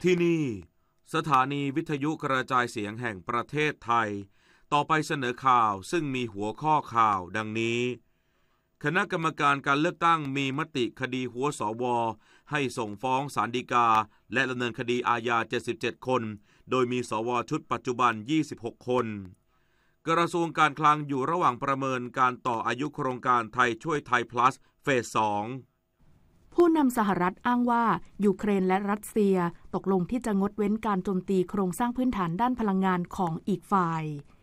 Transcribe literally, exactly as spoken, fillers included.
ที่นี่สถานีวิทยุกระจายเสียงแห่งประเทศไทยต่อไปเสนอข่าวซึ่งมีหัวข้อข่าวดังนี้คณะกรรมการการเลือกตั้งมีมติคดีหัวสวให้ส่งฟ้องศาลฎีกาและดำเนินคดีอาญาเจ็ดสิบเจ็ดคนโดยมีสวชุดปัจจุบันยี่สิบหกคนกระทรวงการคลังอยู่ระหว่างประเมินการต่ออายุโครงการไทยช่วยไทย plus เฟสสองผู้นำสหรัฐอ้างว่ายูเครนและรัสเซียตกลงที่จะงดเว้นการโจมตีโครงสร้างพื้นฐานด้านพลังงานของอีกฝ่าย